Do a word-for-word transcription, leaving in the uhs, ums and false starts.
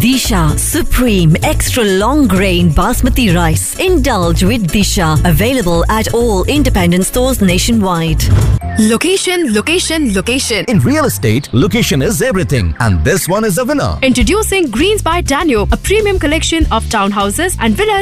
Disha Supreme Extra Long Grain Basmati Rice. Indulge with Disha. Available at all independent stores nationwide. Location, location, location. In real estate, location is everything, and this one is a winner. Introducing Greens by Danube, a premium collection of townhouses and villas